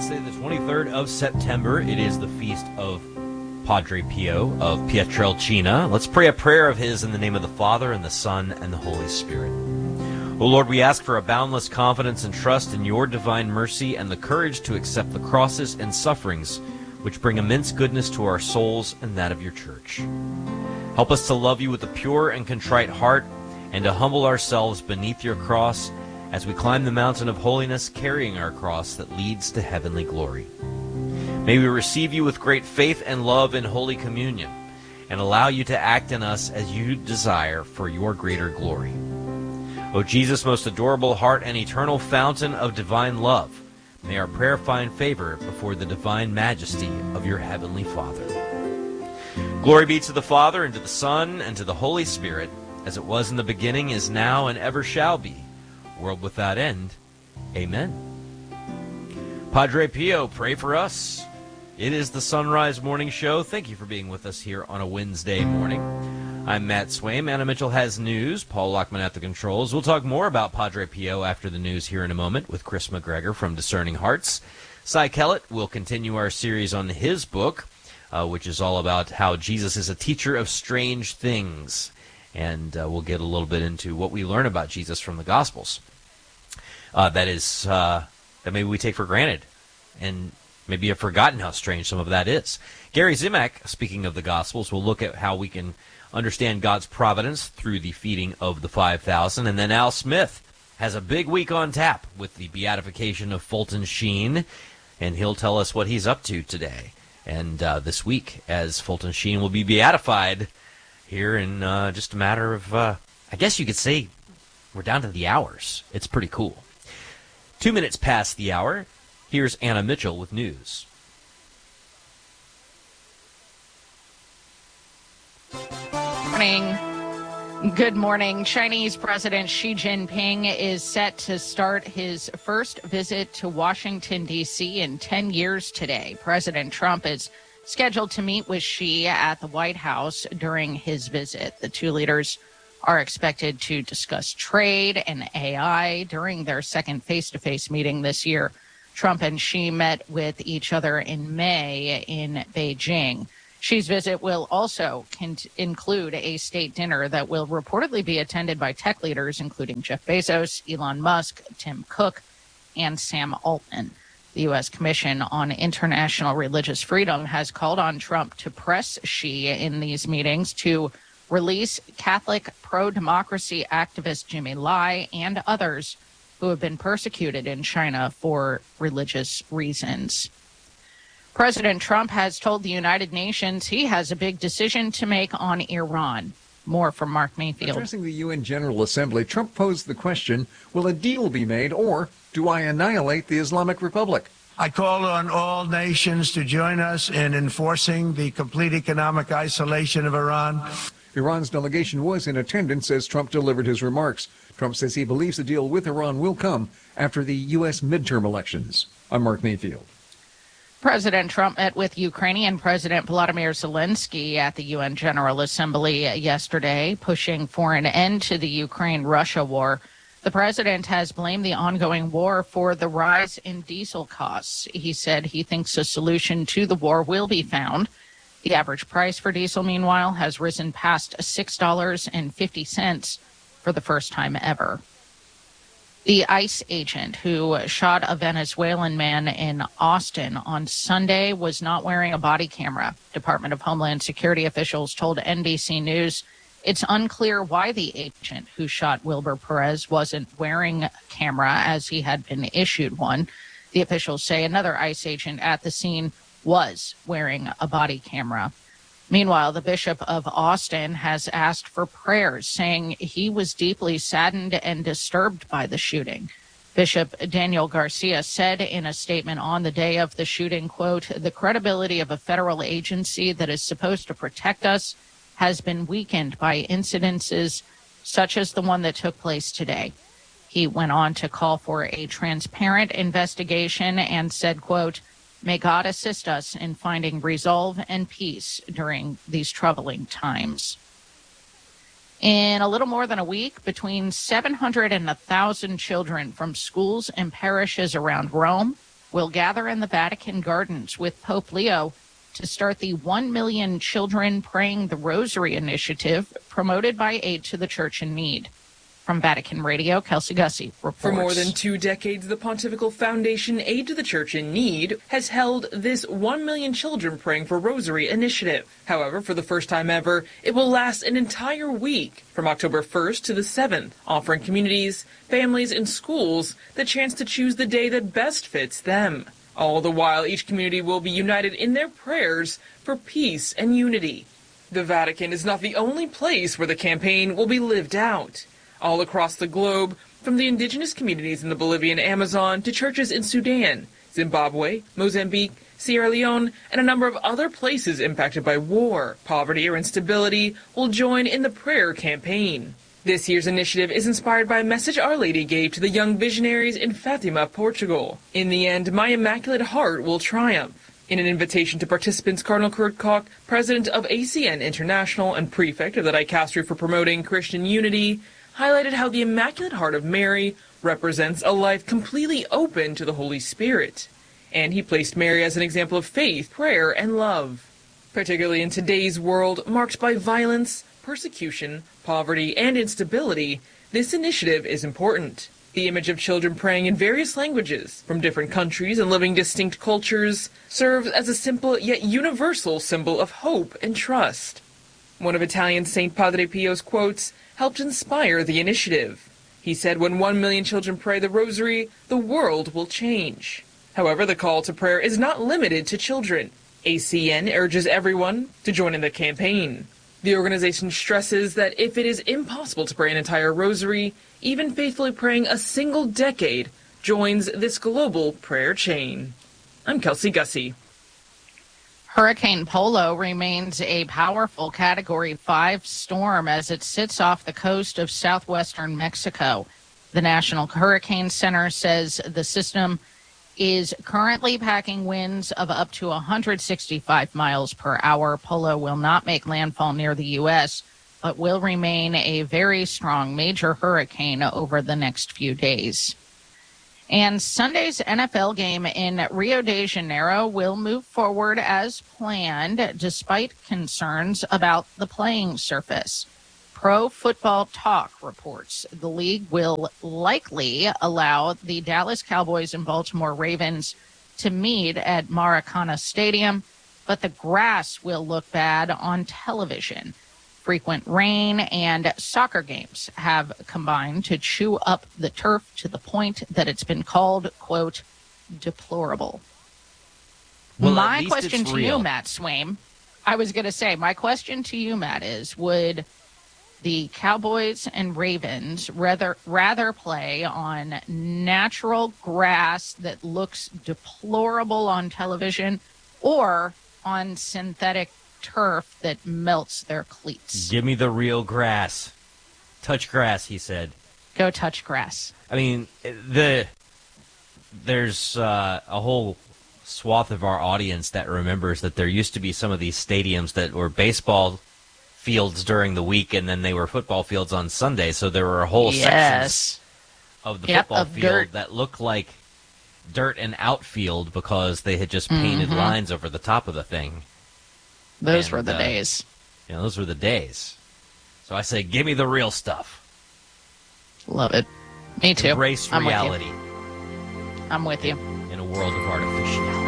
Wednesday, the 23rd of September. It is the feast of Padre Pio of Pietrelcina. Let's pray a prayer of his in the name of the Father, and the Son, and the Holy Spirit. O Lord, we ask for a boundless confidence and trust in your divine mercy and the courage to accept the crosses and sufferings which bring immense goodness to our souls and that of your church. Help us to love you with a pure and contrite heart and to humble ourselves beneath your cross as we climb the mountain of holiness, carrying our cross that leads to heavenly glory. May we receive you with great faith and love in Holy Communion, and allow you to act in us as you desire for your greater glory. O Jesus, most adorable heart and eternal fountain of divine love, may our prayer find favor before the divine majesty of your heavenly Father. Glory be to the Father, and to the Son, and to the Holy Spirit, as it was in the beginning, is now, and ever shall be, world without end. Amen. Padre Pio, pray for us. It is the Sunrise Morning Show. Thank you for being with us here on a Wednesday morning. I'm Matt Swaim. Anna Mitchell has news. Paul Lockman at the controls. We'll talk more about Padre Pio after the news here in a moment with Chris McGregor from Discerning Hearts. Cy Kellett will continue our series on his book, which is all about how Jesus is a teacher of strange things. And we'll get a little bit into what we learn about Jesus from the Gospels. That maybe we take for granted, and maybe have forgotten how strange some of that is. Gary Zimak, speaking of the Gospels, will look at how we can understand God's providence through the feeding of the 5,000. And then Al Smith has a big week on tap with the beatification of Fulton Sheen, and he'll tell us what he's up to today and this week, as Fulton Sheen will be beatified here in just a matter of, I guess you could say, we're down to the hours. It's pretty cool. 2 minutes past the hour. Here's Anna Mitchell with news. Good morning. Chinese President Xi Jinping is set to start his first visit to Washington, D.C. in 10 years today. President Trump is scheduled to meet with Xi at the White House during his visit. The two leaders are expected to discuss trade and AI during their second face-to-face meeting this year. Trump and Xi met with each other in May in Beijing. Xi's visit will also include a state dinner that will reportedly be attended by tech leaders, including Jeff Bezos, Elon Musk, Tim Cook, and Sam Altman. The U.S. Commission on International Religious Freedom has called on Trump to press Xi in these meetings to release Catholic pro-democracy activist Jimmy Lai and others who have been persecuted in China for religious reasons. President Trump has told the United Nations he has a big decision to make on Iran. More from Mark Mayfield. Addressing the UN General Assembly, Trump posed the question, will a deal be made, or do I annihilate the Islamic Republic? I call on all nations to join us in enforcing the complete economic isolation of Iran. Iran's delegation was in attendance as Trump delivered his remarks. Trump says he believes a deal with Iran will come after the U.S. midterm elections. I'm Mark Mayfield. President Trump met with Ukrainian President Volodymyr Zelensky at the UN General Assembly yesterday, pushing for an end to the Ukraine-Russia war. The president has blamed the ongoing war for the rise in diesel costs. He said he thinks a solution to the war will be found. The average price for diesel, meanwhile, has risen past $6.50 for the first time ever. The ICE agent who shot a Venezuelan man in Austin on Sunday was not wearing a body camera. Department of Homeland Security officials told NBC News it's unclear why the agent who shot Wilbur Perez wasn't wearing a camera, as he had been issued one. The officials say another ICE agent at the scene was wearing a body camera. Meanwhile, the Bishop of Austin has asked for prayers, saying he was deeply saddened and disturbed by the shooting. Bishop Daniel Garcia said in a statement on the day of the shooting, quote, "The credibility of a federal agency that is supposed to protect us has been weakened by incidences such as the one that took place today." He went on to call for a transparent investigation and said, quote, "May God assist us in finding resolve and peace during these troubling times." In a little more than a week, between 700 and 1,000 children from schools and parishes around Rome will gather in the Vatican Gardens with Pope Leo to start the 1 Million Children Praying the Rosary initiative promoted by Aid to the Church in Need. From Vatican Radio, Kelsey Gussie reports. For more than 2 decades, the Pontifical Foundation Aid to the Church in Need has held this 1 Million Children Praying for Rosary initiative. However, for the first time ever, it will last an entire week from October 1st to the 7th, offering communities, families, and schools the chance to choose the day that best fits them. All the while, each community will be united in their prayers for peace and unity. The Vatican is not the only place where the campaign will be lived out. All across the globe, from the indigenous communities in the Bolivian Amazon to churches in Sudan, Zimbabwe, Mozambique, Sierra Leone, and a number of other places impacted by war, poverty, or instability will join in the prayer campaign. This year's initiative is inspired by a message Our Lady gave to the young visionaries in Fatima, Portugal. In the end, my Immaculate Heart will triumph. In an invitation to participants, Cardinal Kurt Koch, president of ACN International and prefect of the Dicastery for Promoting Christian Unity, highlighted how the Immaculate Heart of Mary represents a life completely open to the Holy Spirit. And he placed Mary as an example of faith, prayer, and love. Particularly in today's world marked by violence, persecution, poverty, and instability, this initiative is important. The image of children praying in various languages from different countries and living distinct cultures serves as a simple yet universal symbol of hope and trust. One of Italian Saint Padre Pio's quotes helped inspire the initiative. He said, "When 1 million children pray the rosary, the world will change." However, the call to prayer is not limited to children. ACN urges everyone to join in the campaign. The organization stresses that if it is impossible to pray an entire rosary, even faithfully praying a single decade joins this global prayer chain. I'm Kelsey Gussie. Hurricane Polo remains a powerful Category 5 storm as it sits off the coast of southwestern Mexico. The National Hurricane Center says the system is currently packing winds of up to 165 miles per hour. Polo will not make landfall near the U.S., but will remain a very strong major hurricane over the next few days. And Sunday's NFL game in Rio de Janeiro will move forward as planned, despite concerns about the playing surface. Pro Football Talk reports the league will likely allow the Dallas Cowboys and Baltimore Ravens to meet at Maracana Stadium, but the grass will look bad on television. Frequent rain and soccer games have combined to chew up the turf to the point that it's been called, quote, deplorable. Well, my question to you, Matt Swaim, I was going to say, my question to you, Matt, is would the Cowboys and Ravens rather play on natural grass that looks deplorable on television or on synthetic turf that melts their cleats? Give me the real grass. Touch grass, he said. Go touch grass. I mean, there's a whole swath of our audience that remembers that there used to be some of these stadiums that were baseball fields during the week, and then they were football fields on Sunday. So there were whole sections of the football field dirt that looked like dirt and outfield because they had just painted lines over the top of the thing. Those were the days. Yeah, those were the days. So I say, give me the real stuff. Love it. Me too. Embrace reality. I'm with you. In a world of artificiality.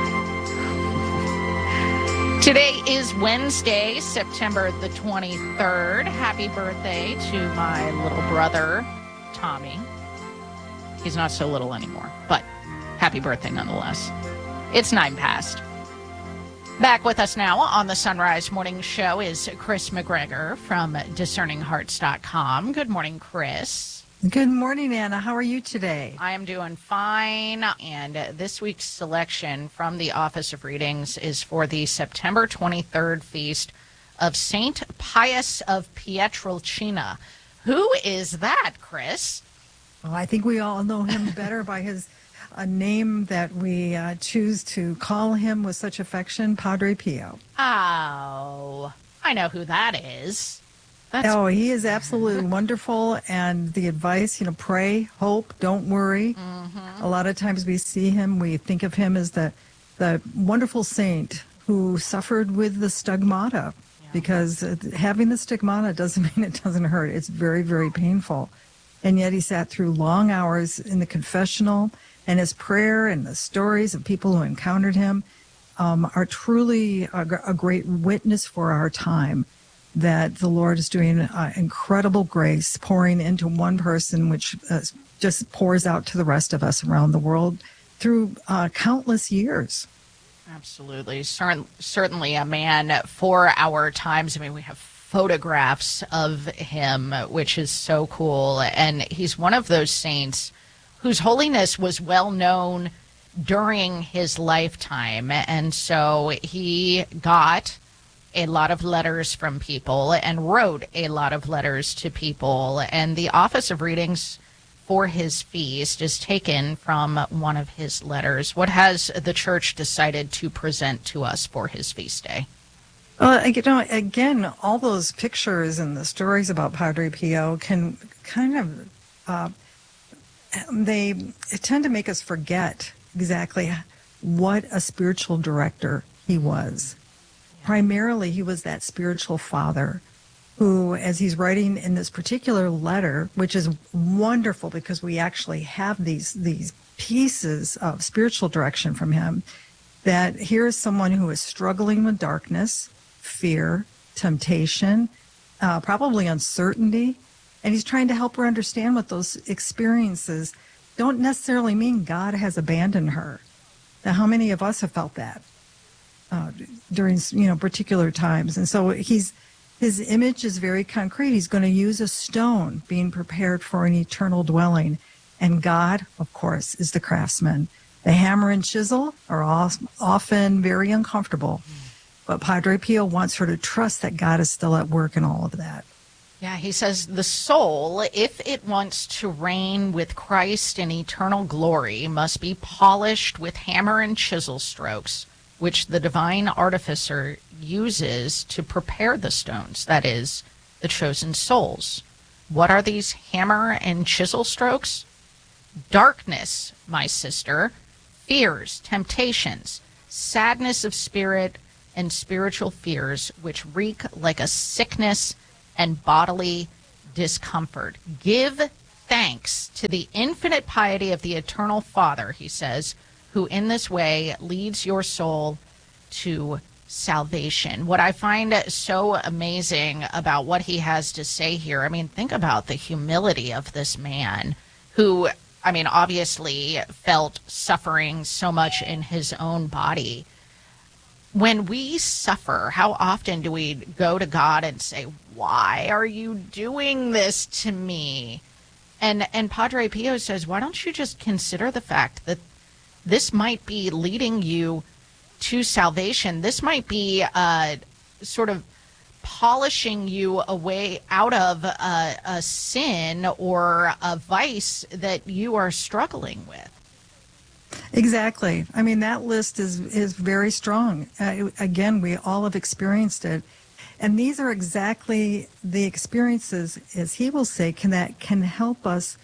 Today is Wednesday, September the 23rd. Happy birthday to my little brother, Tommy. He's not so little anymore, but happy birthday nonetheless. It's 9 past. Back with us now on the Sunrise Morning Show is Chris McGregor from DiscerningHearts.com. Good morning, Chris. Good morning, Anna. How are you today? I am doing fine. And this week's selection from the Office of Readings is for the September 23rd feast of Saint Pius of Pietrelcina. Who is that, Chris? Well, I think we all know him better by his a name that we choose to call him with such affection, Padre Pio. Oh, I know who that is. Oh, he is absolutely wonderful. And the advice, pray, hope, don't worry. A lot of times we see him, we think of him as the wonderful saint who suffered with the stigmata, because having the stigmata doesn't mean it doesn't hurt. It's very, very painful. And yet he sat through long hours in the confessional, and his prayer and the stories of people who encountered him are truly a great witness for our time, that the Lord is doing incredible grace, pouring into one person, which just pours out to the rest of us around the world through countless years. Absolutely. Certainly a man for our times. I mean, we have photographs of him, which is so cool. And he's one of those saints whose holiness was well known during his lifetime. And so he got a lot of letters from people and wrote a lot of letters to people. And the Office of Readings for his feast is taken from one of his letters. What has the church decided to present to us for his feast day? Again, all those pictures and the stories about Padre Pio can kind of, they tend to make us forget exactly what a spiritual director he was. Primarily, he was that spiritual father who, as he's writing in this particular letter, which is wonderful because we actually have these pieces of spiritual direction from him, that here is someone who is struggling with darkness, fear, temptation, probably uncertainty, and he's trying to help her understand what those experiences don't necessarily mean God has abandoned her. Now, how many of us have felt that during particular times? And so his image is very concrete. He's going to use a stone, being prepared for an eternal dwelling, and God, of course, is the craftsman. The hammer and chisel are often very uncomfortable, but Padre Pio wants her to trust that God is still at work in all of that. Yeah, he says the soul, if it wants to reign with Christ in eternal glory, must be polished with hammer and chisel strokes, which the divine artificer uses to prepare the stones, that is, the chosen souls. What are these hammer and chisel strokes? Darkness, my sister, fears, temptations, sadness of spirit, and spiritual fears, which reek like a sickness and bodily discomfort. Give thanks to the infinite piety of the eternal Father, he says, who in this way leads your soul to salvation. What I find so amazing about what he has to say here, I mean, think about the humility of this man who, I mean, obviously felt suffering so much in his own body. When we suffer, how often do we go to God and say, why are you doing this to me? And Padre Pio says, why don't you just consider the fact that this might be leading you to salvation? This might be sort of polishing you away out of a sin or a vice that you are struggling with. Exactly. I mean, that list is very strong. Again, we all have experienced it. And these are exactly the experiences, as he will say, that can help us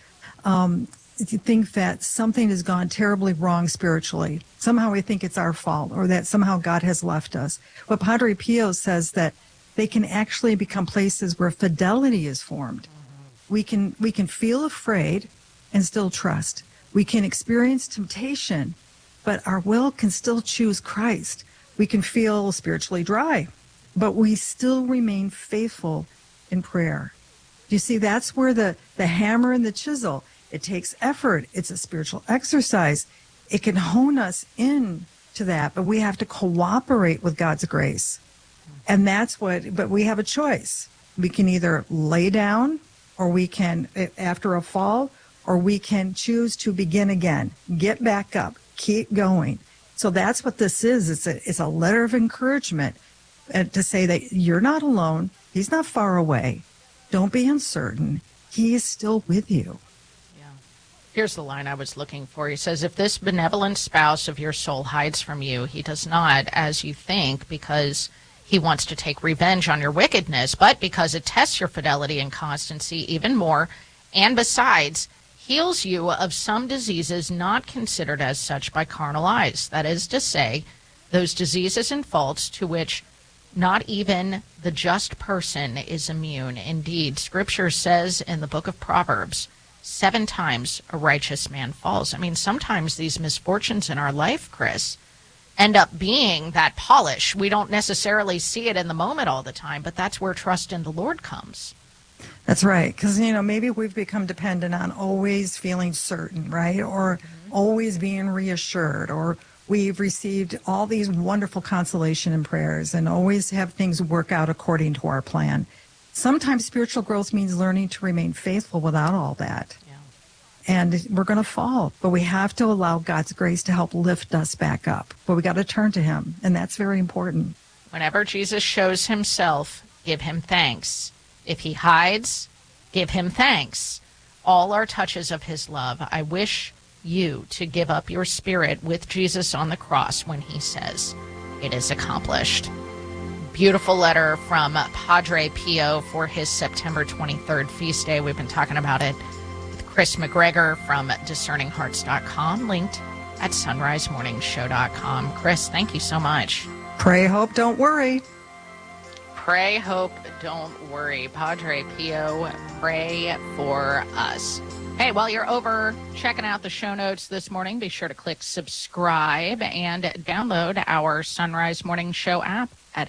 think that something has gone terribly wrong spiritually. Somehow we think it's our fault, or that somehow God has left us. But Padre Pio says that they can actually become places where fidelity is formed. We can feel afraid and still trust. We can experience temptation, but our will can still choose Christ. We can feel spiritually dry, but we still remain faithful in prayer. You see, that's where the hammer and the chisel, it takes effort. It's a spiritual exercise. It can hone us in to that, but we have to cooperate with God's grace. And but we have a choice. We can either lay down, or we can, after a fall, or we can choose to begin again, get back up, keep going. So that's what this is. It's a letter of encouragement to say that you're not alone. He's not far away. Don't be uncertain. He is still with you. Yeah. Here's the line I was looking for. He says, if this benevolent spouse of your soul hides from you, he does not, as you think, because He wants to take revenge on your wickedness, but because it tests your fidelity and constancy even more, and besides, heals you of some diseases not considered as such by carnal eyes. That is to say, those diseases and faults to which not even the just person is immune. Indeed, Scripture says in the book of Proverbs, 7 times a righteous man falls. I mean, sometimes these misfortunes in our life, Chris, end up being that polish. We don't necessarily see it in the moment all the time, but that's where trust in the Lord comes. That's right. Because, maybe we've become dependent on always feeling certain, right? Or always being reassured, or we've received all these wonderful consolation and prayers and always have things work out according to our plan. Sometimes spiritual growth means learning to remain faithful without all that. Yeah. And we're going to fall, but we have to allow God's grace to help lift us back up. But we got to turn to him, and that's very important. Whenever Jesus shows himself, give him thanks. If he hides, give him thanks. All are touches of his love. I wish you to give up your spirit with Jesus on the cross when he says, it is accomplished. Beautiful letter from Padre Pio for his September 23rd feast day. We've been talking about it with Chris McGregor from discerninghearts.com, linked at sunrisemorningshow.com. Chris, thank you so much. Pray, hope, don't worry. Pray, hope, don't worry. Padre Pio, pray for us. Hey, while you're over checking out the show notes this morning, be sure to click subscribe and download our Sunrise Morning Show app at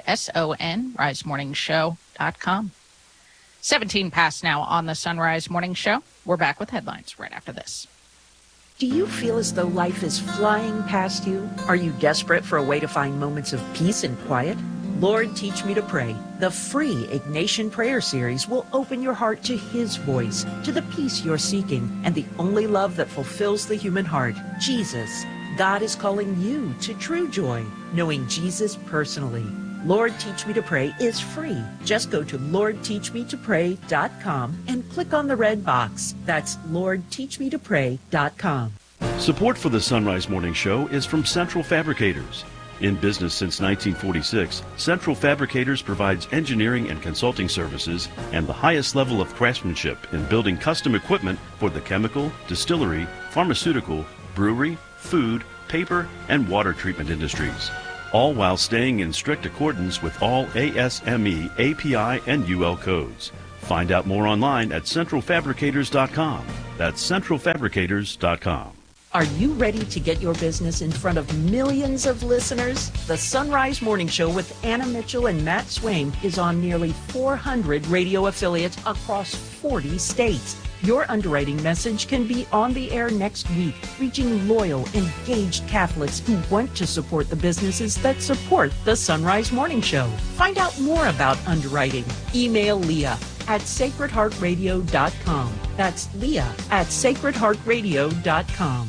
sonrisemorningshow.com. 17 past now on the Sunrise Morning Show. We're back with headlines right after this. Do you feel as though life is flying past you? Are you desperate for a way to find moments of peace and quiet? Lord, Teach Me to Pray, the free Ignatian prayer series will open your heart to his voice, to the peace you're seeking, and the only love that fulfills the human heart, Jesus. God is calling you to true joy, knowing Jesus personally. Lord, Teach Me to Pray is free. Just go to LordTeachMeToPray.com and click on the red box. That's LordTeachMeToPray.com. Support for the Sunrise Morning Show is from Central Fabricators. In business since 1946, Central Fabricators provides engineering and consulting services and the highest level of craftsmanship in building custom equipment for the chemical, distillery, pharmaceutical, brewery, food, paper, and water treatment industries, all while staying in strict accordance with all ASME, API, and UL codes. Find out more online at centralfabricators.com. That's centralfabricators.com. Are you ready to get your business in front of millions of listeners? The Sunrise Morning Show with Anna Mitchell and Matt Swain is on nearly 400 radio affiliates across 40 states. Your underwriting message can be on the air next week, reaching loyal, engaged Catholics who want to support the businesses that support the Sunrise Morning Show. Find out more about underwriting. Email Leah at sacredheartradio.com. That's Leah at sacredheartradio.com.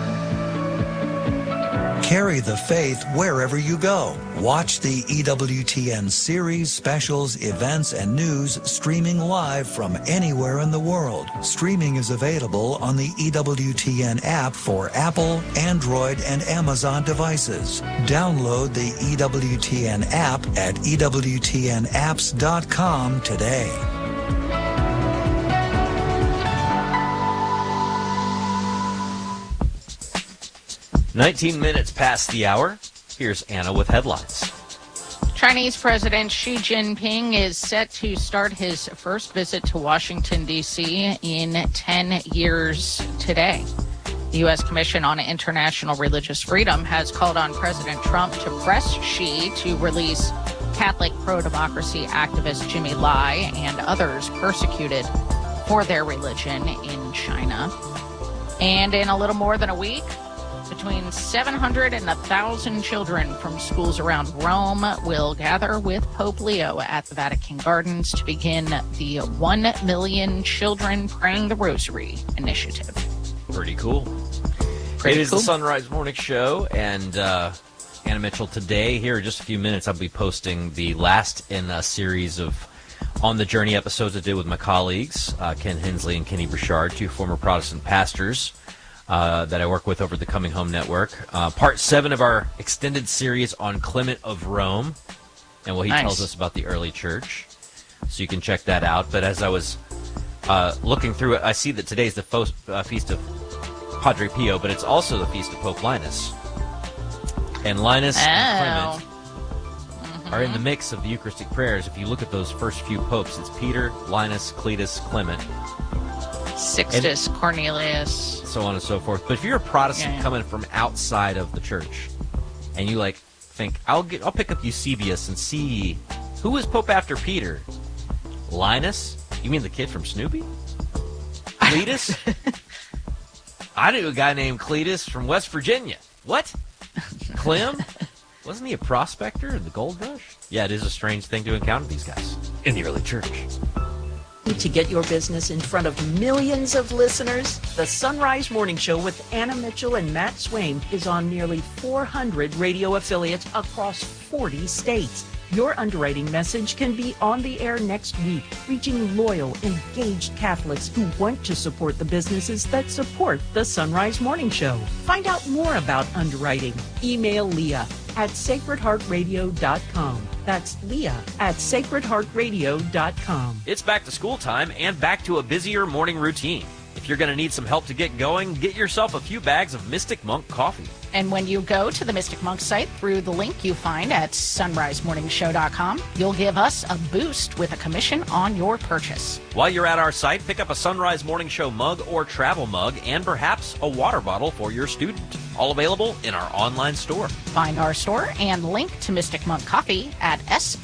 Carry the faith wherever you go. Watch the EWTN series, specials, events, and news streaming live from anywhere in the world. Streaming is available on the EWTN app for Apple, Android, and Amazon devices. Download the EWTN app at EWTNapps.com today. 19 minutes past the hour. Here's Anna with headlines. Chinese President Xi Jinping is set to start his first visit to Washington, D.C. in 10 years today. The U.S. Commission on International Religious Freedom has called on President Trump to press Xi to release Catholic pro-democracy activist Jimmy Lai and others persecuted for their religion in China. And in a little more than a week, between 700 and 1,000 children from schools around Rome will gather with Pope Leo at the Vatican Gardens to begin the 1 Million Children Praying the Rosary initiative. Pretty cool. It is the Sunrise Morning Show, and Anna Mitchell today. Here in just a few minutes, I'll be posting the last in a series of On the Journey episodes I did with my colleagues, Ken Hensley and Kenny Burchard, two former Protestant pastors that I work with over the Coming Home Network. Part 7 of our extended series on Clement of Rome. and what he tells us about the early church. So you can check that out. But as I was looking through it, I see that today's the feast of Padre Pio, but it's also the feast of Pope Linus. And Linus and Clement are in the mix of the Eucharistic prayers. If you look at those first few popes, it's Peter, Linus, Cletus, Clement, Sixtus, Cornelius, so on and so forth. But if you're a Protestant coming from outside of the church, and you think I'll pick up Eusebius and see who was Pope after Peter. Linus? You mean the kid from Snoopy? Cletus? I knew a guy named Cletus from West Virginia. What? Clem? Wasn't he a prospector in the gold rush? Yeah, it is a strange thing to encounter these guys in the early church. To get your business in front of millions of listeners, the Sunrise Morning Show with Anna Mitchell and Matt Swain is on nearly 400 radio affiliates across 40 states. Your underwriting message can be on the air next week, reaching loyal, engaged Catholics who want to support the businesses that support the Sunrise Morning Show. Find out more about underwriting. Email Leah at sacredheartradio.com. That's Leah at sacredheartradio.com. It's back to school time and back to a busier morning routine. If you're going to need some help to get going, get yourself a few bags of Mystic Monk coffee. And when you go to the Mystic Monk site through the link you find at sunrisemorningshow.com, you'll give us a boost with a commission on your purchase. While you're at our site, pick up a Sunrise Morning Show mug or travel mug and perhaps a water bottle for your student. All available in our online store. Find our store and link to Mystic Monk Coffee at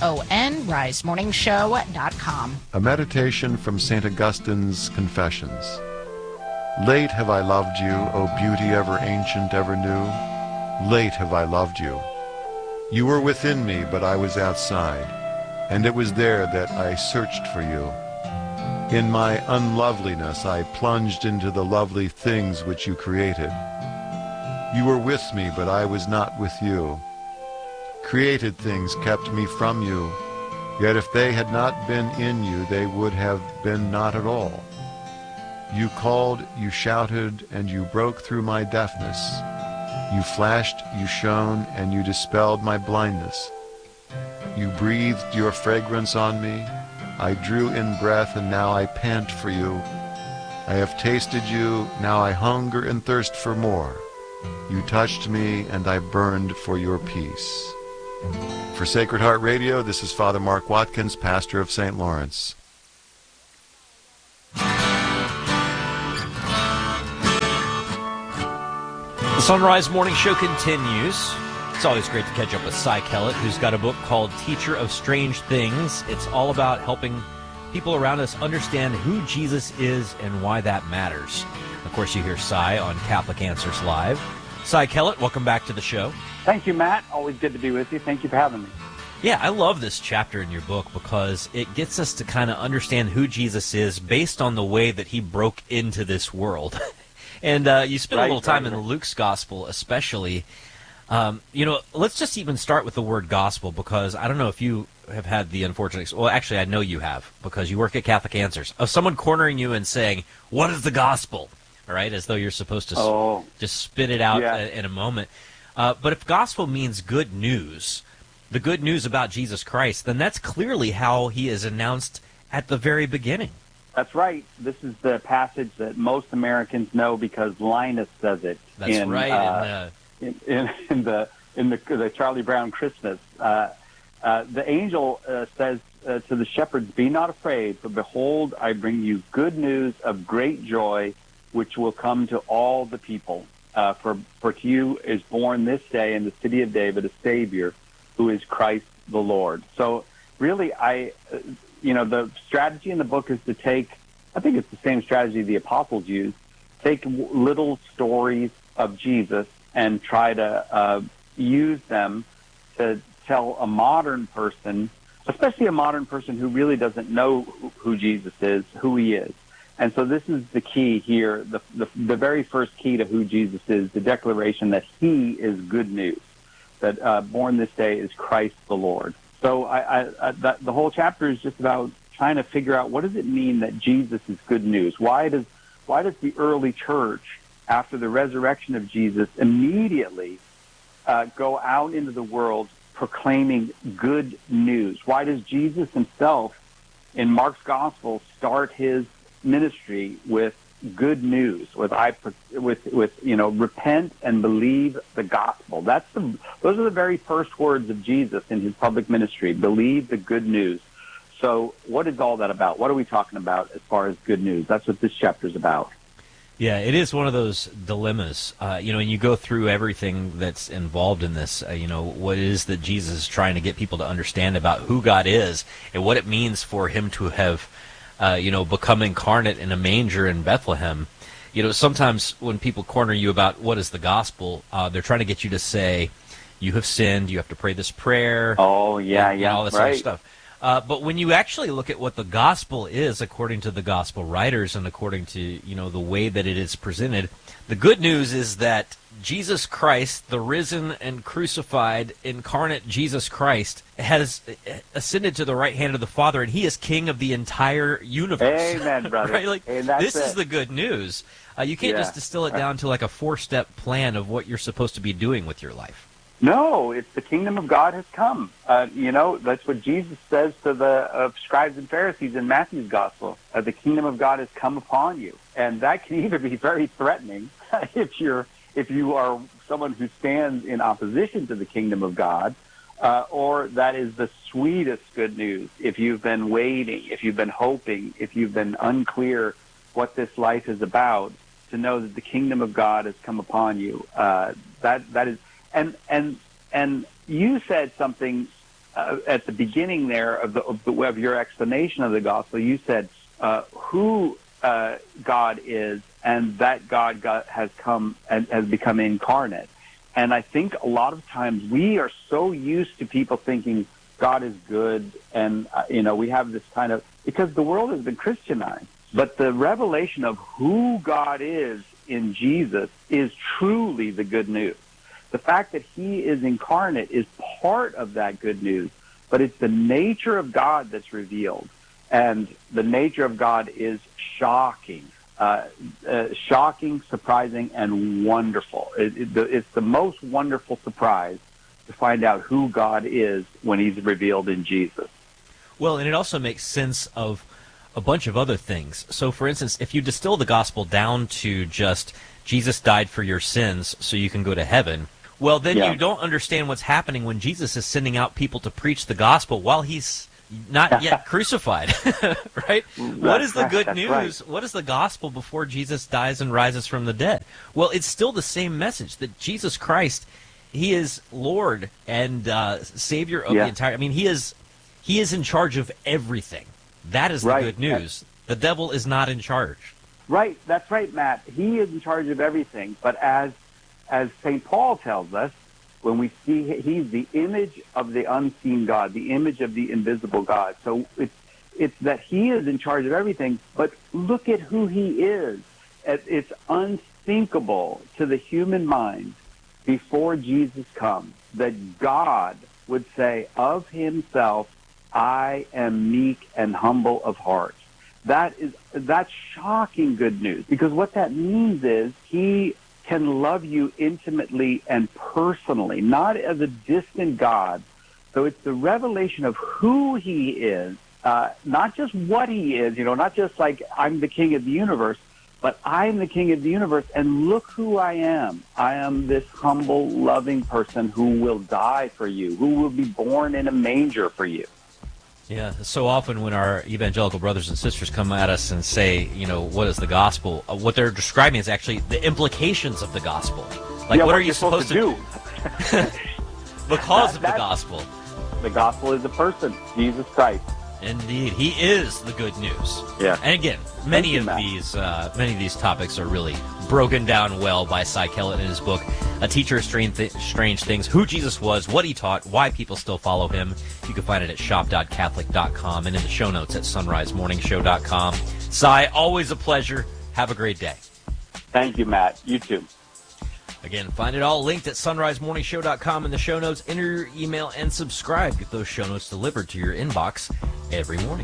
sonrisemorningshow.com. A meditation from St. Augustine's Confessions. Late have I loved you, O beauty ever ancient, ever new. Late have I loved you. You were within me, but I was outside, and it was there that I searched for you. In my unloveliness I plunged into the lovely things which you created. You were with me, but I was not with you. Created things kept me from you, yet if they had not been in you, they would have been not at all. You called, you shouted, and you broke through my deafness. You flashed, you shone, and you dispelled my blindness. You breathed your fragrance on me. I drew in breath, and now I pant for you. I have tasted you, now I hunger and thirst for more. You touched me, and I burned for your peace. For Sacred Heart Radio, this is Father Mark Watkins, pastor of St. Lawrence. The Sunrise Morning Show continues. It's always great to catch up with Cy Kellett, who's got a book called Teacher of Strange Things. It's all about helping people around us understand who Jesus is and why that matters. Of course, you hear Cy on Catholic Answers Live. Cy Kellett, welcome back to the show. Thank you, Matt. Always good to be with you. Thank you for having me. Yeah, I love this chapter in your book because it gets us to kind of understand who Jesus is based on the way that he broke into this world. And you spent a little time in Luke's gospel especially. Let's just even start with the word gospel because I don't know if you have had the unfortunate... Well, actually, I know you have because you work at Catholic Answers. Of someone cornering you and saying, what is the gospel? All right, as though you're supposed to just spit it out in a moment. But if gospel means good news, the good news about Jesus Christ, then that's clearly how he is announced at the very beginning. That's right. This is the passage that most Americans know because Linus says it. That's right. In the Charlie Brown Christmas. The angel says to the shepherds, "Be not afraid, for behold, I bring you good news of great joy, which will come to all the people. For to you is born this day in the city of David a Savior, who is Christ the Lord." So really, the strategy in the book is to take, I think it's the same strategy the apostles used, take little stories of Jesus and try to use them to tell a modern person, especially a modern person who really doesn't know who Jesus is, who he is. And so this is the key here, the very first key to who Jesus is, the declaration that he is good news, that born this day is Christ the Lord. So the whole chapter is just about trying to figure out what does it mean that Jesus is good news? Why does the early church, after the resurrection of Jesus, immediately go out into the world proclaiming good news. Why does Jesus himself in Mark's gospel start his ministry with good news, with repent and believe the gospel? Those are the very first words of Jesus in his public ministry. Believe the good news. So what is all that about? What are we talking about as far as good news? That's what this chapter is about. Yeah, it is one of those dilemmas, and you go through everything that's involved in this, what it is that Jesus is trying to get people to understand about who God is and what it means for him to have, become incarnate in a manger in Bethlehem. Sometimes when people corner you about what is the gospel, they're trying to get you to say, you have sinned, you have to pray this prayer. Oh, yeah, all this other stuff. But when you actually look at what the gospel is, according to the gospel writers and according to, the way that it is presented, the good news is that Jesus Christ, the risen and crucified, incarnate Jesus Christ, has ascended to the right hand of the Father, and he is king of the entire universe. Amen, brother. Right? This is the good news. You can't just distill it down to like a 4-step plan of what you're supposed to be doing with your life. No, it's the kingdom of God has come. That's what Jesus says to the scribes and Pharisees in Matthew's gospel. The kingdom of God has come upon you. And that can either be very threatening if you are someone who stands in opposition to the kingdom of God, or that is the sweetest good news. If you've been waiting, if you've been hoping, if you've been unclear what this life is about, to know that the kingdom of God has come upon you. That is. And you said something at the beginning there of your explanation of the gospel. You said who God is, and that God has come and has become incarnate. And I think a lot of times we are so used to people thinking God is good, and we have this kind of, because the world has been Christianized. But the revelation of who God is in Jesus is truly the good news. The fact that he is incarnate is part of that good news, but it's the nature of God that's revealed. And the nature of God is shocking, surprising, and wonderful. It's the most wonderful surprise to find out who God is when he's revealed in Jesus. Well, and it also makes sense of a bunch of other things. So, for instance, if you distill the gospel down to just Jesus died for your sins so you can go to heaven, well, then you don't understand what's happening when Jesus is sending out people to preach the gospel while he's not yet crucified, right? What is the good news? Right. What is the gospel before Jesus dies and rises from the dead? Well, it's still the same message that Jesus Christ, he is Lord and Savior of the entire. I mean, he is in charge of everything. That is the good news. The devil is not in charge. Right. That's right, Matt. He is in charge of everything. But as St. Paul tells us, when we see he's the image of the unseen God, the image of the invisible God. So it's that he is in charge of everything, but look at who he is. It's unthinkable to the human mind before Jesus comes that God would say of himself, I am meek and humble of heart. That's shocking good news, because what that means is he can love you intimately and personally, not as a distant God. So it's the revelation of who he is, not just what he is, not just like I'm the king of the universe, but I'm the king of the universe, and look who I am. I am this humble, loving person who will die for you, who will be born in a manger for you. Yeah, so often when our evangelical brothers and sisters come at us and say, what is the gospel? What they're describing is actually the implications of the gospel. Like, what are you supposed to do? Because of the gospel. The gospel is a person, Jesus Christ. Indeed, he is the good news. Yeah. And again, many of these topics are really broken down well by Cy Kellett in his book, A Teacher of Strange Things, who Jesus was, what he taught, why people still follow him. You can find it at shop.catholic.com and in the show notes at sunrisemorningshow.com. Cy, always a pleasure. Have a great day. Thank you, Matt. You too. Again, find it all linked at sunrisemorningshow.com in the show notes. Enter your email and subscribe. Get those show notes delivered to your inbox every morning.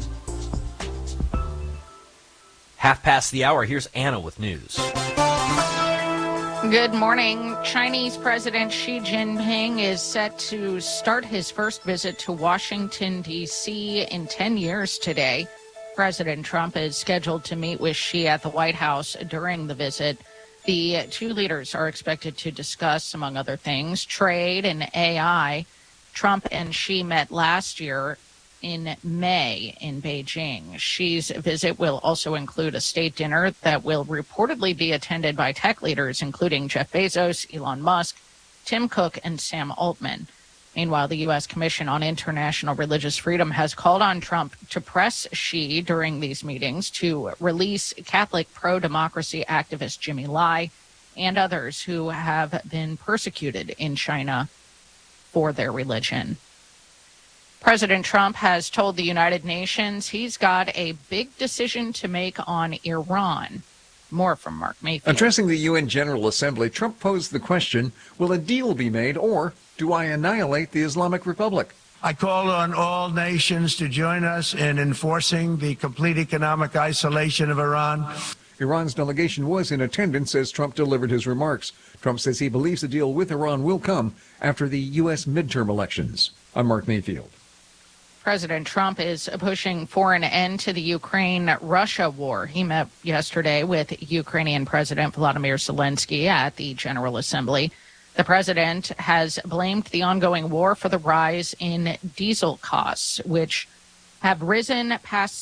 1:30. Here's Anna with news. Good morning. Chinese President Xi Jinping is set to start his first visit to Washington, D.C. in 10 years today. President Trump is scheduled to meet with Xi at the White House during the visit. The two leaders are expected to discuss, among other things, trade and AI. Trump and Xi met last year in May in Beijing. Xi's visit will also include a state dinner that will reportedly be attended by tech leaders, including Jeff Bezos, Elon Musk, Tim Cook, and Sam Altman. Meanwhile, the U.S. Commission on International Religious Freedom has called on Trump to press Xi during these meetings to release Catholic pro-democracy activist Jimmy Lai and others who have been persecuted in China for their religion. President Trump has told the United Nations he's got a big decision to make on Iran. More from Mark Mayfield. Addressing the UN General Assembly, Trump posed the question, will a deal be made or do I annihilate the Islamic Republic? I call on all nations to join us in enforcing the complete economic isolation of Iran. Iran's delegation was in attendance as Trump delivered his remarks. Trump says he believes a deal with Iran will come after the U.S. midterm elections. I'm Mark Mayfield. President Trump is pushing for an end to the Ukraine-Russia war. He met yesterday with Ukrainian President Volodymyr Zelensky at the General Assembly. The president has blamed the ongoing war for the rise in diesel costs, which have risen past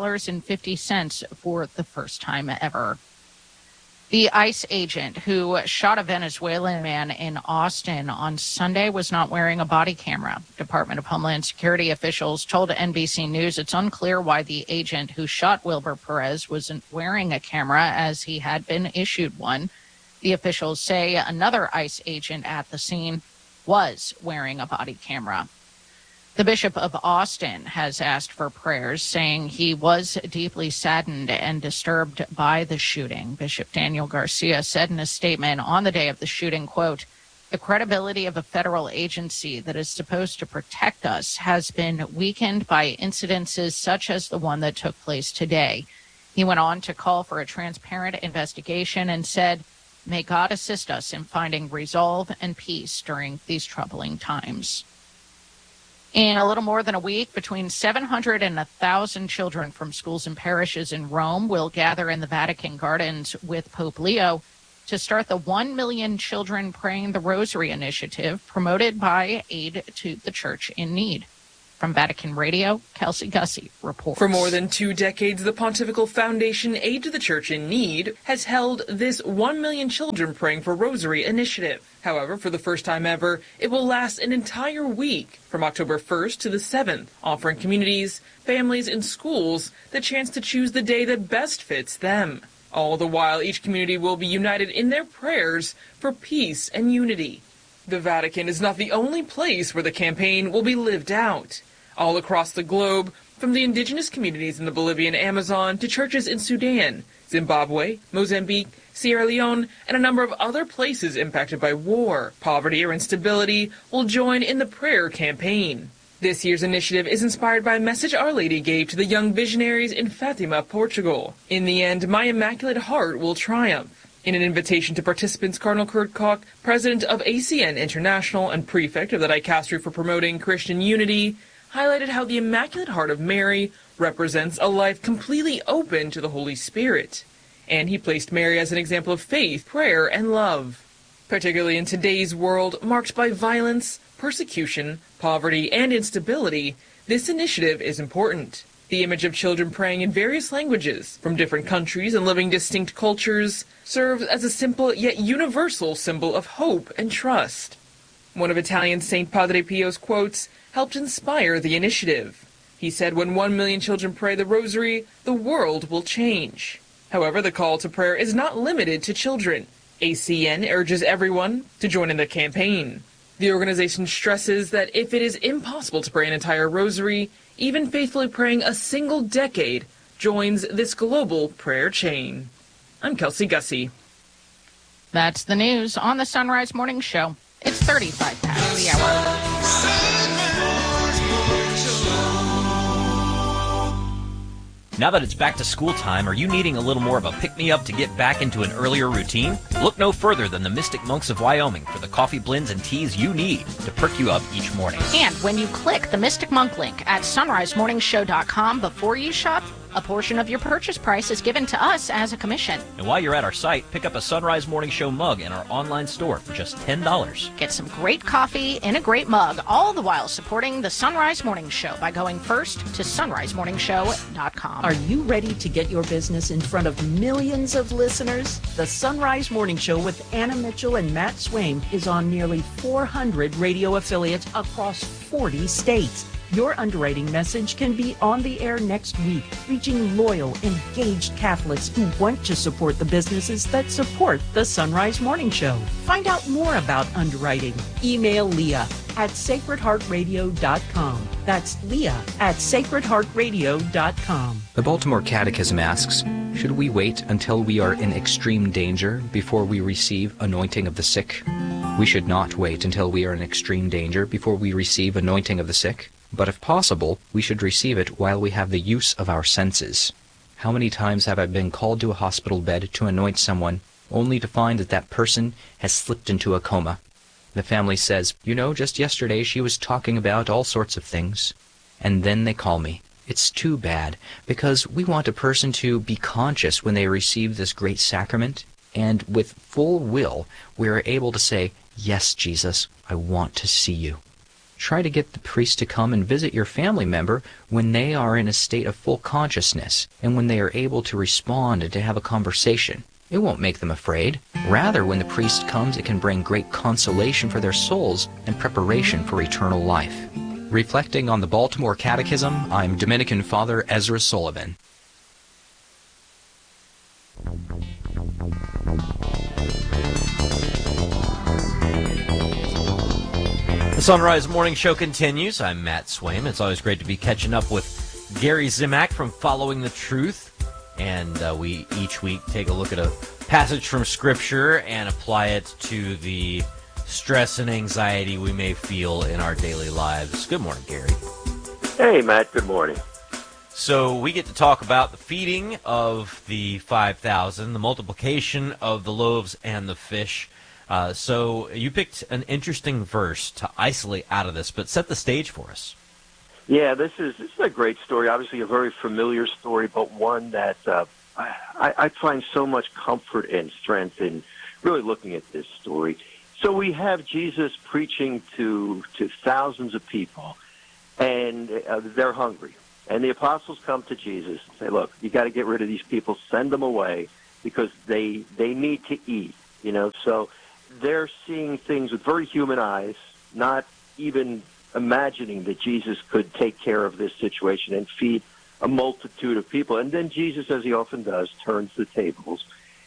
$6.50 for the first time ever. The ICE agent who shot a Venezuelan man in Austin on Sunday was not wearing a body camera. Department of Homeland Security officials told NBC News it's unclear why the agent who shot Wilber Perez wasn't wearing a camera, as he had been issued one. The officials say another ICE agent at the scene was wearing a body camera. The Bishop of Austin has asked for prayers, saying he was deeply saddened and disturbed by the shooting. Bishop Daniel Garcia said in a statement on the day of the shooting, quote, "The credibility of a federal agency that is supposed to protect us has been weakened by incidences such as the one that took place today." He went on to call for a transparent investigation and said, "May God assist us in finding resolve and peace during these troubling times." In a little more than a week, between 700 and 1,000 children from schools and parishes in Rome will gather in the Vatican Gardens with Pope Leo to start the 1 Million Children Praying the Rosary initiative promoted by Aid to the Church in Need. From Vatican Radio, Kelsey Gussie reports. For more than 2 decades, the Pontifical Foundation Aid to the Church in Need has held this 1 Million Children Praying for Rosary initiative. However, for the first time ever, it will last an entire week from October 1st to the 7th, offering communities, families, and schools the chance to choose the day that best fits them. All the while, each community will be united in their prayers for peace and unity. The Vatican is not the only place where the campaign will be lived out. All across the globe, from the indigenous communities in the Bolivian Amazon to churches in Sudan, Zimbabwe, Mozambique, Sierra Leone, and a number of other places impacted by war, poverty, or instability will join in the prayer campaign. This year's initiative is inspired by a message Our Lady gave to the young visionaries in Fatima, Portugal. In the end, my Immaculate Heart will triumph. In an invitation to participants, Cardinal Kurt Koch, president of ACN International and prefect of the Dicastery for Promoting Christian Unity, highlighted how the Immaculate Heart of Mary represents a life completely open to the Holy Spirit. And he placed Mary as an example of faith, prayer, and love. Particularly in today's world, marked by violence, persecution, poverty, and instability, this initiative is important. The image of children praying in various languages from different countries and living distinct cultures serves as a simple yet universal symbol of hope and trust. One of Italian Saint Padre Pio's quotes helped inspire the initiative. He said, "When 1 million children pray the rosary, the world will change." However, the call to prayer is not limited to children. ACN urges everyone to join in the campaign. The organization stresses that if it is impossible to pray an entire rosary, even faithfully praying a single decade joins this global prayer chain. I'm Kelsey Gussie. That's the news on the Sunrise Morning Show. It's 35 past the hour. Now that it's back to school time, are you needing a little more of a pick-me-up to get back into an earlier routine? Look no further than the Mystic Monks of Wyoming for the coffee blends and teas you need to perk you up each morning. And when you click the Mystic Monk link at sunrisemorningshow.com before you shop, a portion of your purchase price is given to us as a commission. And while you're at our site, pick up a Sunrise Morning Show mug in our online store for just $10. Get some great coffee in a great mug, all the while supporting the Sunrise Morning Show by going first to sunrisemorningshow.com. Are you ready to get your business in front of millions of listeners? The Sunrise Morning Show with Anna Mitchell and Matt Swaim is on nearly 400 radio affiliates across 40 states. Your underwriting message can be on the air next week, reaching loyal, engaged Catholics who want to support the businesses that support the Sunrise Morning Show. Find out more about underwriting. Email Leah at sacredheartradio.com. That's Leah at sacredheartradio.com. The Baltimore Catechism asks, should we wait until we are in extreme danger before we receive anointing of the sick? We should not wait until we are in extreme danger before we receive anointing of the sick. But if possible, we should receive it while we have the use of our senses. How many times have I been called to a hospital bed to anoint someone, only to find that that person has slipped into a coma? The family says, you know, just yesterday she was talking about all sorts of things. And then they call me. It's too bad, because we want a person to be conscious when they receive this great sacrament, and with full will we are able to say, yes, Jesus, I want to see you. Try to get the priest to come and visit your family member when they are in a state of full consciousness and when they are able to respond and to have a conversation. It won't make them afraid. Rather, when the priest comes, it can bring great consolation for their souls and preparation for eternal life. Reflecting on the Baltimore Catechism, I'm Dominican Father Ezra Sullivan. The Sunrise Morning Show continues. I'm Matt Swaim. It's always great to be catching up with Gary Zimak from Following the Truth. And we each week take a look at a passage from Scripture and apply it to the stress and anxiety we may feel in our daily lives. Good morning, Gary. Hey, Matt. Good morning. So we get to talk about the feeding of the 5,000, the multiplication of the loaves and the fish. So you picked an interesting verse to isolate out of this, but set the stage for us. Yeah, this is a great story. Obviously, a very familiar story, but one that I find so much comfort and strength in really looking at this story. So we have Jesus preaching to thousands of people, and they're hungry. And the apostles come to Jesus and say, look, you got to get rid of these people, send them away, because they need to eat, you know. So they're seeing things with very human eyes, not even imagining that Jesus could take care of this situation and feed a multitude of people. And then Jesus, as he often does, turns the tables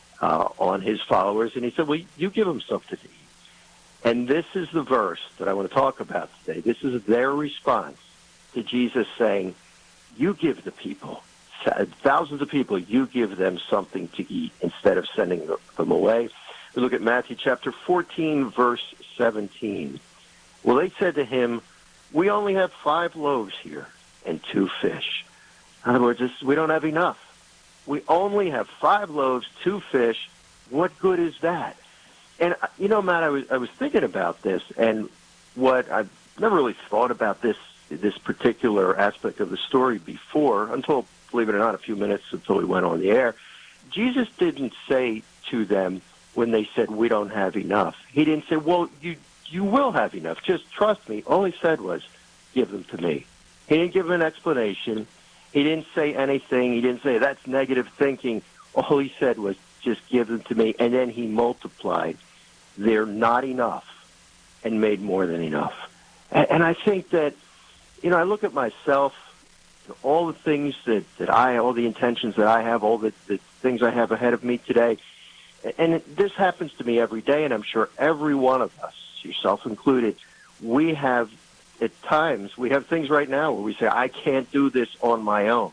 on his followers, and he said, well, you give them something to eat. And this is the verse that I want to talk about today. This is their response to Jesus saying, you give the people, thousands of people, you give them something to eat instead of sending them away. We look at Matthew chapter 14, verse 17. Well, they said to him, we only have 5 loaves here and 2 fish. In other words, we don't have enough. We only have 5 loaves, 2 fish. What good is that? And, you know, Matt, I was thinking about this, and what I've never really thought about this particular aspect of the story before, until, believe it or not, a few minutes until we went on the air. Jesus didn't say to them when they said, we don't have enough. He didn't say, well, you will have enough. Just trust me. All he said was, give them to me. He didn't give an explanation. He didn't say anything. He didn't say, that's negative thinking. All he said was, just give them to me. And then he multiplied their not enough and made more than enough. And I think that, you know, I look at myself, all the things all the intentions that I have, all the things I have ahead of me today, and this happens to me every day, and I'm sure every one of us, yourself included, we have, at times, we have things right now where we say, I can't do this on my own.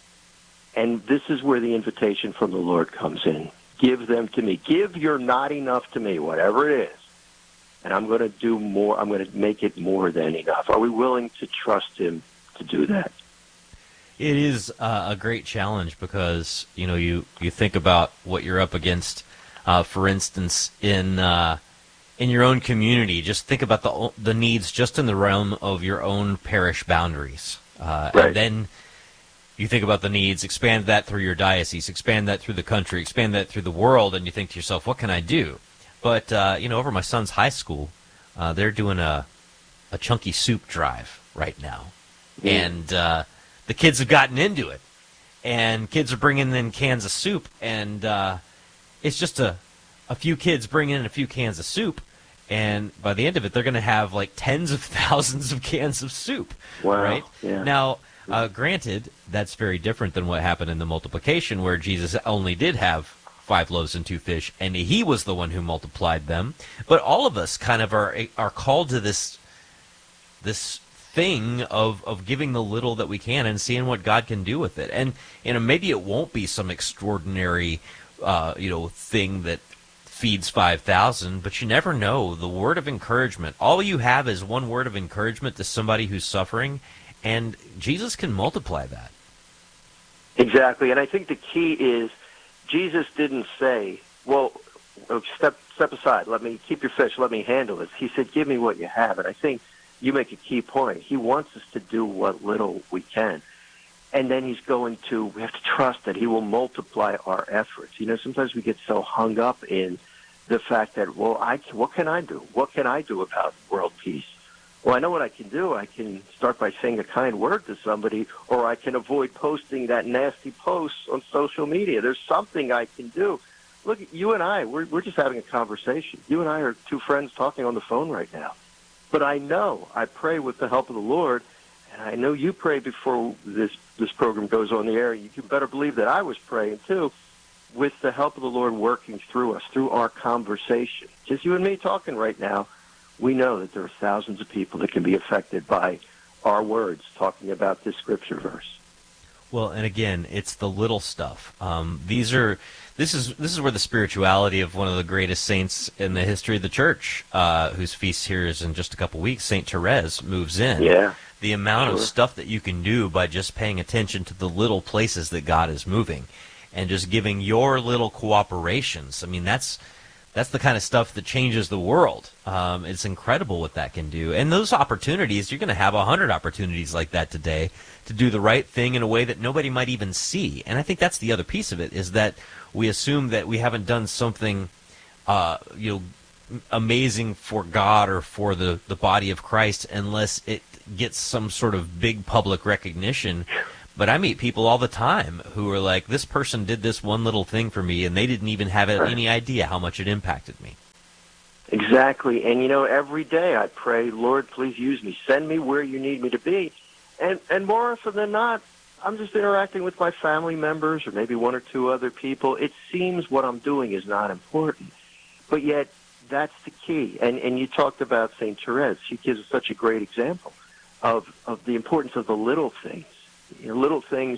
And this is where the invitation from the Lord comes in. Give them to me. Give your not enough to me, whatever it is. And I'm going to do more. I'm going to make it more than enough. Are we willing to trust him to do that? It is a great challenge because, you know, you think about what you're up against. For instance, in your own community, just think about the needs just in the realm of your own parish boundaries. Right. And then you think about the needs, expand that through your diocese, expand that through the country, expand that through the world, and you think to yourself, what can I do? But, you know, over my son's high school, they're doing a chunky soup drive right now. And the kids have gotten into it. And kids are bringing in cans of soup, and it's just a few kids bringing in a few cans of soup, and by the end of it, they're going to have like tens of thousands of cans of soup. Wow. Right? Yeah. Now, granted, that's very different than what happened in the multiplication, where Jesus only did have 5 loaves and 2 fish, and he was the one who multiplied them. But all of us kind of are called to this thing of giving the little that we can and seeing what God can do with it. And, you know, maybe it won't be some extraordinary, thing that feeds 5,000, but you never know. The word of encouragement, all you have is one word of encouragement to somebody who's suffering, and Jesus can multiply that. Exactly. And I think the key is Jesus didn't say, well, step aside, let me keep your fish, let me handle this. He said, give me what you have. And I think you make a key point. He wants us to do what little we can. And then we have to trust that he will multiply our efforts. You know, sometimes we get so hung up in the fact that, well, what can I do? What can I do about world peace? Well, I know what I can do. I can start by saying a kind word to somebody, or I can avoid posting that nasty post on social media. There's something I can do. Look, you and I, we're just having a conversation. You and I are 2 friends talking on the phone right now. But I know I pray with the help of the Lord, and I know you pray before this program goes on the air. You can better believe that I was praying, too, with the help of the Lord working through us, through our conversation. Just you and me talking right now, we know that there are thousands of people that can be affected by our words talking about this scripture verse. Well, and again, it's the little stuff. This is where the spirituality of one of the greatest saints in the history of the church, whose feast here is in just a couple weeks, Saint Therese, moves in. Yeah. The amount of stuff that you can do by just paying attention to the little places that God is moving, and just giving your little cooperations. I mean, that's the kind of stuff that changes the world. It's incredible what that can do. And those opportunities, you're going to have 100 opportunities like that today to do the right thing in a way that nobody might even see. And I think that's the other piece of it, is that we assume that we haven't done something, amazing for God or for the body of Christ unless it gets some sort of big public recognition. But I meet people all the time who are like, this person did this one little thing for me, and they didn't even have any idea how much it impacted me. Exactly. And, every day I pray, Lord, please use me. Send me where you need me to be. And more often than not, I'm just interacting with my family members or maybe 1 or 2 other people. It seems what I'm doing is not important. But yet, that's the key. And you talked about St. Therese. She gives us such a great example of the importance of the little things. Little things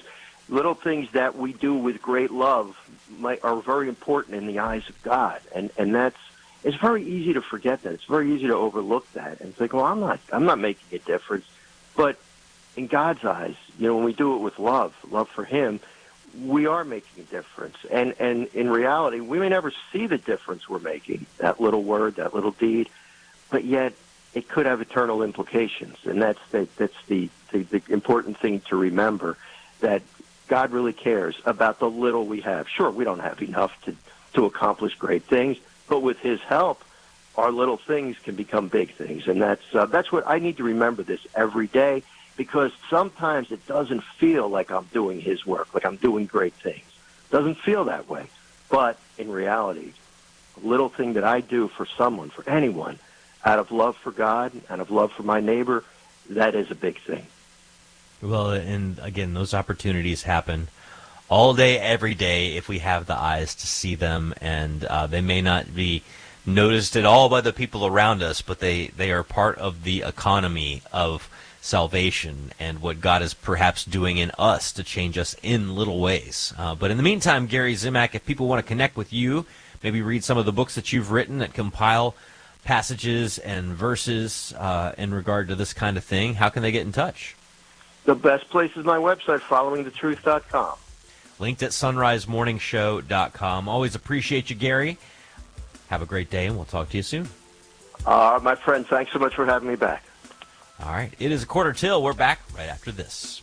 that we do with great love are very important in the eyes of God, and it's very easy to forget that. It's very easy to overlook that and think, well, I'm not making a difference. But in God's eyes, when we do it with love for Him, we are making a difference. And in reality, we may never see the difference we're making, that little word, that little deed, but yet it could have eternal implications, and that's the important thing to remember, that God really cares about the little we have. Sure, we don't have enough to accomplish great things, but with His help, our little things can become big things, and that's what I need to remember this every day, because sometimes it doesn't feel like I'm doing His work, like I'm doing great things. It doesn't feel that way, but in reality, a little thing that I do for someone, for anyone, out of love for God, out of love for my neighbor, that is a big thing. Well, and again, those opportunities happen all day, every day, if we have the eyes to see them, and they may not be noticed at all by the people around us, but they are part of the economy of salvation and what God is perhaps doing in us to change us in little ways. But in the meantime, Gary Zimak, if people want to connect with you, maybe read some of the books that you've written that compile passages and verses in regard to this kind of thing, how can they get in touch? The best place is my website, followingthetruth.com. Linked at sunrisemorningshow.com. Always appreciate you, Gary. Have a great day, and we'll talk to you soon. My friend, thanks so much for having me back. All right. It is 1:45. We're back right after this.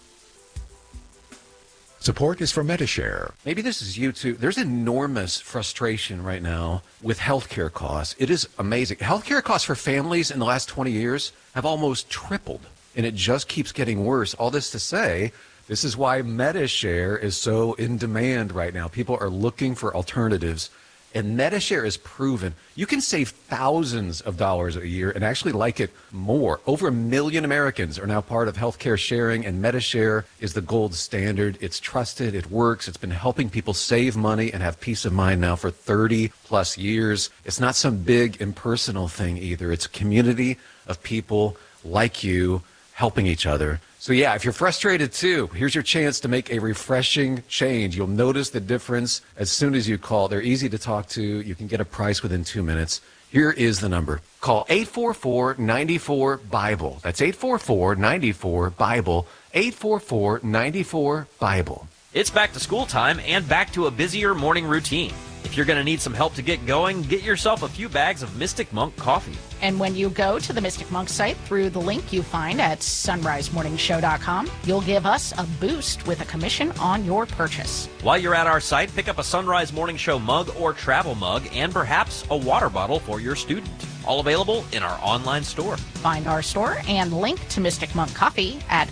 Support is for Medishare. Maybe this is you too. There's enormous frustration right now with healthcare costs. It is amazing. Healthcare costs for families in the last 20 years have almost tripled, and it just keeps getting worse. All this to say, this is why Medishare is so in demand right now. People are looking for alternatives. And Medishare is proven you can save thousands of dollars a year and actually like it more. Over 1 million Americans are now part of healthcare sharing, and Medishare is the gold standard. It's trusted. It works. It's been helping people save money and have peace of mind now for 30 plus years. It's not some big impersonal thing either. It's a community of people like you helping each other. So yeah, if you're frustrated too, here's your chance to make a refreshing change. You'll notice the difference as soon as you call. They're easy to talk to. You can get a price within 2 minutes. Here is the number. Call 844-94-BIBLE. That's 844-94-BIBLE. 844-94-BIBLE. It's back to school time and back to a busier morning routine. If you're going to need some help to get going, get yourself a few bags of Mystic Monk coffee. And when you go to the Mystic Monk site through the link you find at sunrisemorningshow.com, you'll give us a boost with a commission on your purchase. While you're at our site, pick up a Sunrise Morning Show mug or travel mug and perhaps a water bottle for your student. All available in our online store. Find our store and link to Mystic Monk Coffee at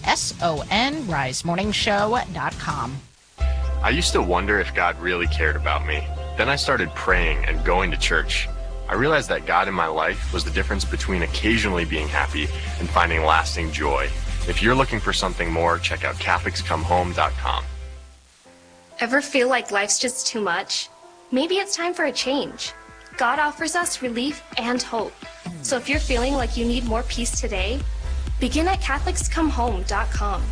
sunrisemorningshow.com. I used to wonder if God really cared about me. Then I started praying and going to church. I realized that God in my life was the difference between occasionally being happy and finding lasting joy. If you're looking for something more, check out CatholicsComeHome.com. Ever feel like life's just too much? Maybe it's time for a change. God offers us relief and hope. So if you're feeling like you need more peace today, begin at CatholicsComeHome.com.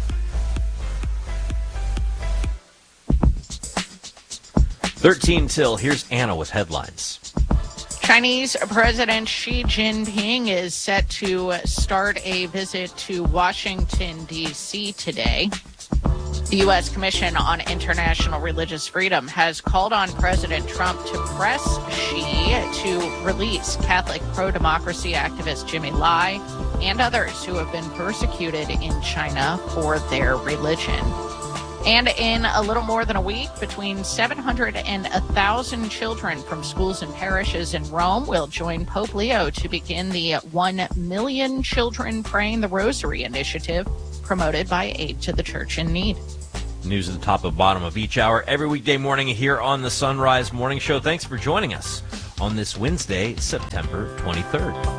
13 till. Here's Anna with headlines. Chinese President Xi Jinping is set to start a visit to Washington, D.C. today. The U.S. Commission on International Religious Freedom has called on President Trump to press Xi to release Catholic pro-democracy activist Jimmy Lai and others who have been persecuted in China for their religion. And in a little more than a week, between 700 and 1,000 children from schools and parishes in Rome will join Pope Leo to begin the 1 Million Children Praying the Rosary initiative promoted by Aid to the Church in Need. News at the top and bottom of each hour every weekday morning here on the Sunrise Morning Show. Thanks for joining us on this Wednesday, September 23rd.